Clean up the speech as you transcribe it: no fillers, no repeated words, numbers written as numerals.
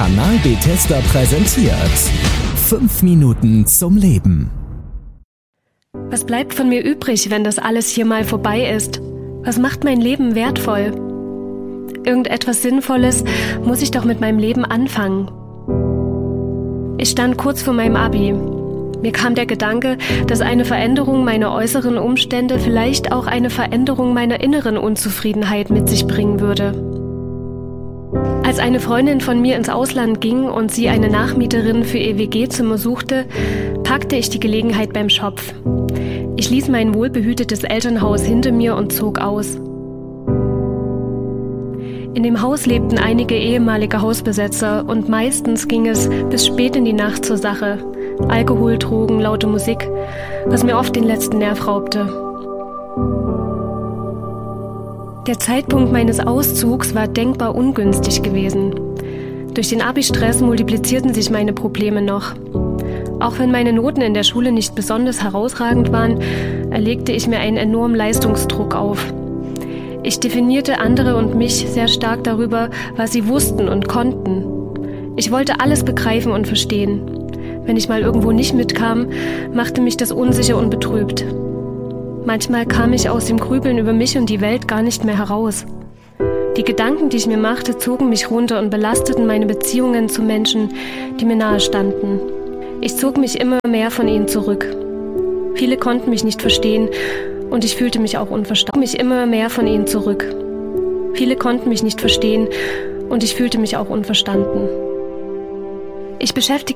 Kanal Bethesda präsentiert 5 Minuten zum Leben. Was bleibt von mir übrig, wenn das alles hier mal vorbei ist? Was macht mein Leben wertvoll? Irgendetwas Sinnvolles muss ich doch mit meinem Leben anfangen. Ich stand kurz vor meinem Abi. Mir kam der Gedanke, dass eine Veränderung meiner äußeren Umstände vielleicht auch eine Veränderung meiner inneren Unzufriedenheit mit sich bringen würde. Als eine Freundin von mir ins Ausland ging und sie eine Nachmieterin für ihr WG-Zimmer suchte, packte ich die Gelegenheit beim Schopf. Ich ließ mein wohlbehütetes Elternhaus hinter mir und zog aus. In dem Haus lebten einige ehemalige Hausbesetzer und meistens ging es bis spät in die Nacht zur Sache. Alkohol, Drogen, laute Musik, was mir oft den letzten Nerv raubte. Der Zeitpunkt meines Auszugs war denkbar ungünstig gewesen. Durch den Abi-Stress multiplizierten sich meine Probleme noch. Auch wenn meine Noten in der Schule nicht besonders herausragend waren, erlegte ich mir einen enormen Leistungsdruck auf. Ich definierte andere und mich sehr stark darüber, was sie wussten und konnten. Ich wollte alles begreifen und verstehen. Wenn ich mal irgendwo nicht mitkam, machte mich das unsicher und betrübt. Manchmal kam ich aus dem Grübeln über mich und die Welt gar nicht mehr heraus. Die Gedanken, die ich mir machte, zogen mich runter und belasteten meine Beziehungen zu Menschen, die mir nahe standen. Ich zog mich immer mehr von ihnen zurück. Viele konnten mich nicht verstehen und ich fühlte mich auch unverstanden. Ich beschäftigte